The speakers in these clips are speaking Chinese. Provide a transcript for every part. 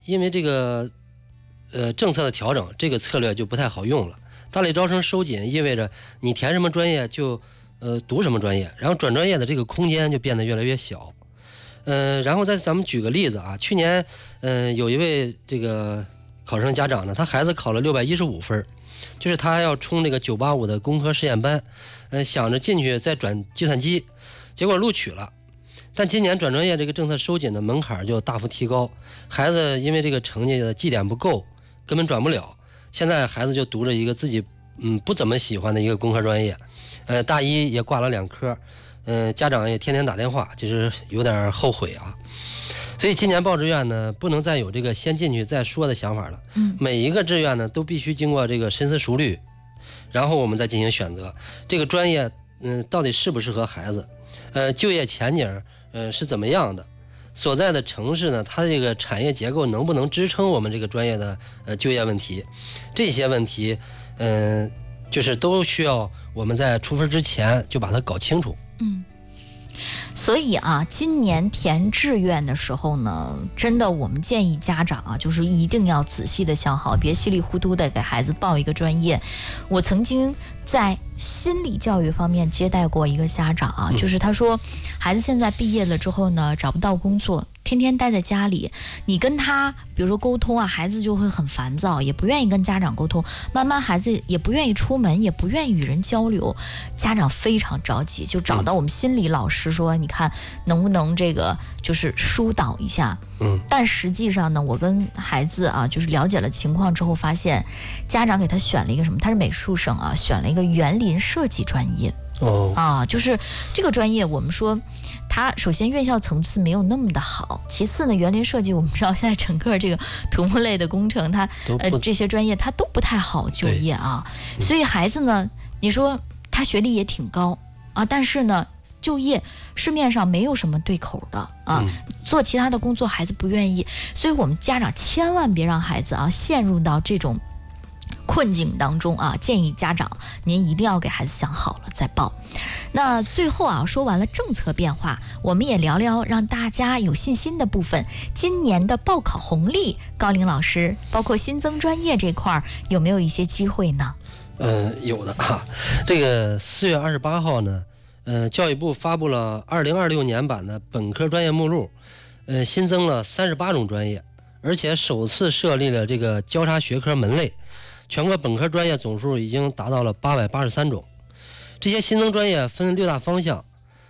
因为这个政策的调整，这个策略就不太好用了。大类招生收紧意味着你填什么专业就读什么专业，然后转专业的这个空间就变得越来越小。然后咱们举个例子啊，去年有一位这个考生家长呢，他孩子考了615分，就是他要冲这个985的工科实验班，想着进去再转计算机，结果录取了。但今年转专业这个政策收紧的门槛就大幅提高，孩子因为这个成绩的绩点不够，根本转不了。现在孩子就读着一个自己不怎么喜欢的一个工科专业，大一也挂了2科，家长也天天打电话，就是有点后悔啊。所以今年报志愿呢，不能再有这个先进去再说的想法了。每一个志愿呢，都必须经过这个深思熟虑，然后我们再进行选择。这个专业到底适不适合孩子？就业前景是怎么样的？所在的城市呢，它的这个产业结构能不能支撑我们这个专业的就业问题？这些问题，就是都需要我们在出分之前就把它搞清楚。 所以啊，今年填志愿的时候呢，真的我们建议家长啊，就是一定要仔细的想好，别稀里糊涂的给孩子报一个专业。我曾经在心理教育方面接待过一个家长啊，就是他说孩子现在毕业了之后呢，找不到工作，天天待在家里，你跟他比如说沟通啊，孩子就会很烦躁，也不愿意跟家长沟通，慢慢孩子也不愿意出门，也不愿意与人交流，家长非常着急，就找到我们心理老师说，你看能不能这个就是疏导一下。但实际上呢，我跟孩子啊就是了解了情况之后，发现家长给他选了一个什么，他是美术生啊，选了一个园林设计专业。就是这个专业，我们说它首先院校层次没有那么的好，其次呢，园林设计我们知道现在整个这个土木类的工程，它这些专业它都不太好就业啊，所以孩子呢，你说他学历也挺高啊，但是呢，就业市面上没有什么对口的啊，做其他的工作孩子不愿意，所以我们家长千万别让孩子啊陷入到这种困境当中啊，建议家长您一定要给孩子想好了再报。那最后啊，说完了政策变化，我们也聊聊让大家有信心的部分。今年的报考红利，高龄老师包括新增专业这块有没有一些机会呢？ 有的啊。这个4月28号呢，教育部发布了2026年版的本科专业目录，新增了38种专业，而且首次设立了这个交叉学科门类。全国本科专业总数已经达到了883种。这些新增专业分6大方向，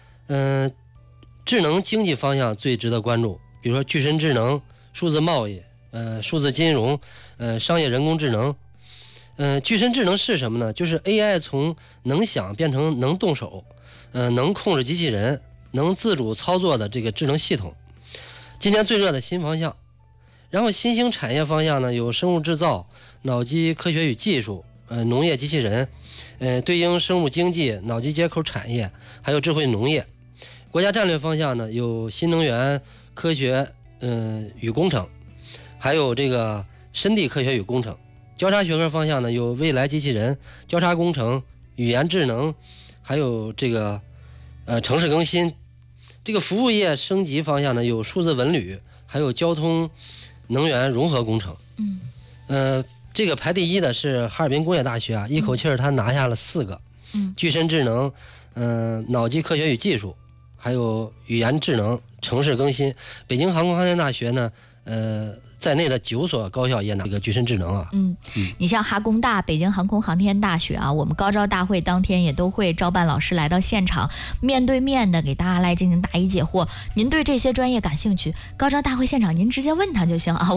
智能经济方向最值得关注，比如说具身智能、数字贸易、数字金融、商业人工智能。具身智能是什么呢？就是 AI 从能想变成能动手，能控制机器人，能自主操作的这个智能系统，今年最热的新方向。然后新兴产业方向呢，有生物制造、脑机科学与技术、农业机器人，对应生物经济、脑机接口产业，还有智慧农业。国家战略方向呢，有新能源科学与工程，还有这个深地科学与工程。交叉学科方向呢，有未来机器人、交叉工程、语言智能，还有这个城市更新。这个服务业升级方向呢，有数字文旅，还有交通能源融合工程。这个排第一的是哈尔滨工业大学啊，一口气他拿下了4个，具身智能、脑机科学与技术，还有语言智能、城市更新。北京航空航天大学呢，在内的9所高校也拿这个具身智能啊。 你像哈工大、北京航空航天大学啊，我们高招大会当天也都会招办老师来到现场，面对面的给大家来进行答疑解惑。您对这些专业感兴趣，高招大会现场您直接问他就行啊。